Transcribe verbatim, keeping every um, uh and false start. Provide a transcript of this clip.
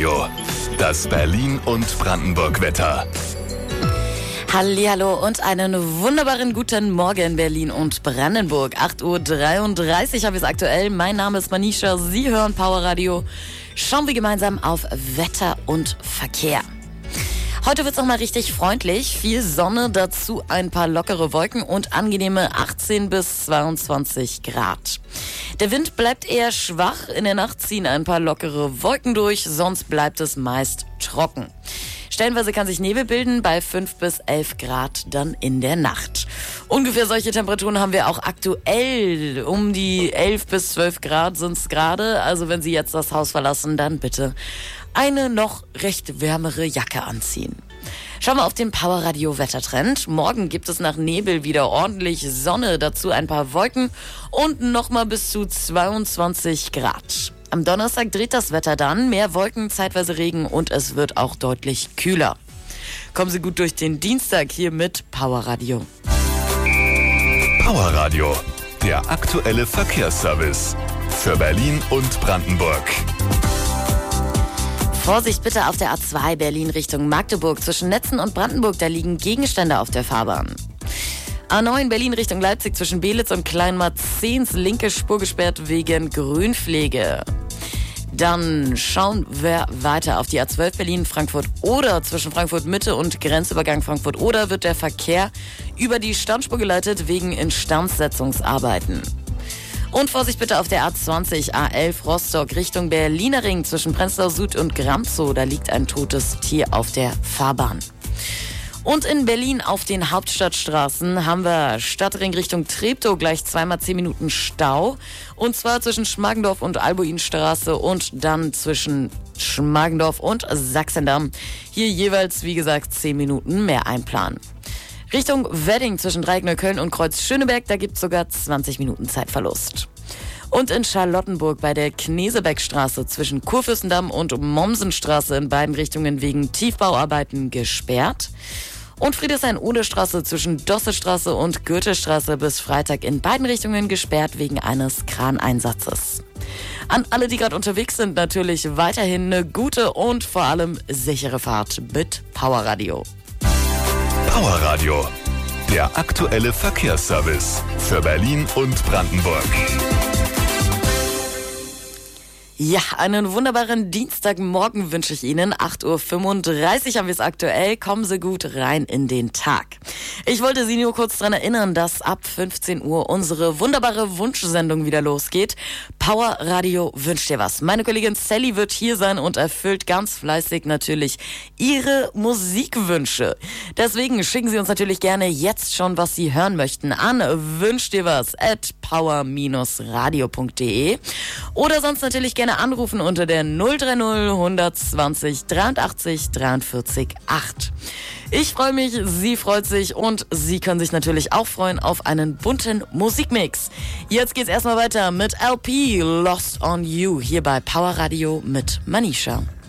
Radio. Das Berlin- und Brandenburg-Wetter. Hallihallo und einen wunderbaren guten Morgen Berlin und Brandenburg. acht Uhr dreiunddreißig habe ich es aktuell. Mein Name ist Manisha, Sie hören Power Radio. Schauen wir gemeinsam auf Wetter und Verkehr. Heute wird es nochmal richtig freundlich. Viel Sonne, dazu ein paar lockere Wolken und angenehme achtzehn bis zweiundzwanzig Grad. Der Wind bleibt eher schwach. In der Nacht ziehen ein paar lockere Wolken durch, sonst bleibt es meist trocken. Stellenweise kann sich Nebel bilden bei fünf bis elf Grad dann in der Nacht. Ungefähr solche Temperaturen haben wir auch aktuell. Um die elf bis zwölf Grad sind es gerade. Also wenn Sie jetzt das Haus verlassen, dann bitte eine noch recht wärmere Jacke anziehen. Schauen wir auf den Power Radio Wettertrend. Morgen gibt es nach Nebel wieder ordentlich Sonne, dazu ein paar Wolken und nochmal bis zu zweiundzwanzig Grad. Am Donnerstag dreht das Wetter dann, mehr Wolken, zeitweise Regen und es wird auch deutlich kühler. Kommen Sie gut durch den Dienstag hier mit Power Radio. Power Radio, der aktuelle Verkehrsservice für Berlin und Brandenburg. Vorsicht bitte auf der A zwei Berlin Richtung Magdeburg. Zwischen Netzen und Brandenburg, da liegen Gegenstände auf der Fahrbahn. A neun Berlin Richtung Leipzig zwischen Belitz und Kleinmarzens, linke Spur gesperrt wegen Grünpflege. Dann schauen wir weiter auf die A zwölf Berlin Frankfurt-Oder. Zwischen Frankfurt-Mitte und Grenzübergang Frankfurt-Oder wird der Verkehr über die Standspur geleitet wegen Instandsetzungsarbeiten. Und Vorsicht bitte auf der A zwanzig A elf Rostock Richtung Berliner Ring zwischen Prenzlau Süd und Gramzow. Da liegt ein totes Tier auf der Fahrbahn. Und in Berlin auf den Hauptstadtstraßen haben wir Stadtring Richtung Treptow gleich zweimal zehn Minuten Stau. Und zwar zwischen Schmargendorf und Albuinstraße und dann zwischen Schmargendorf und Sachsendamm. Hier jeweils, wie gesagt, zehn Minuten mehr einplanen. Richtung Wedding zwischen Dreieckneukölln und Kreuz Schöneberg, da gibt es sogar zwanzig Minuten Zeitverlust. Und in Charlottenburg bei der Knesebeckstraße zwischen Kurfürstendamm und Mommsenstraße in beiden Richtungen wegen Tiefbauarbeiten gesperrt. Und Friedrichshain-Oder-Straße zwischen Dossestraße und Goethestraße bis Freitag in beiden Richtungen gesperrt wegen eines Kraneinsatzes. An alle, die gerade unterwegs sind, natürlich weiterhin eine gute und vor allem sichere Fahrt mit Power Radio. Power Radio, der aktuelle Verkehrsservice für Berlin und Brandenburg. Ja, einen wunderbaren Dienstagmorgen wünsche ich Ihnen. acht Uhr fünfunddreißig haben wir es aktuell. Kommen Sie gut rein in den Tag. Ich wollte Sie nur kurz daran erinnern, dass ab fünfzehn Uhr unsere wunderbare Wunschsendung wieder losgeht. Power Radio wünscht dir was. Meine Kollegin Sally wird hier sein und erfüllt ganz fleißig natürlich Ihre Musikwünsche. Deswegen schicken Sie uns natürlich gerne jetzt schon, was Sie hören möchten, an wünscht dir was at power radio punkt de oder sonst natürlich gerne anrufen unter der null drei null hundertzwanzig dreiundachtzig dreiundvierzig acht. Ich freue mich, sie freut sich und Sie können sich natürlich auch freuen auf einen bunten Musikmix. Jetzt geht's erstmal weiter mit L P Lost on You hier bei Power Radio mit Manisha.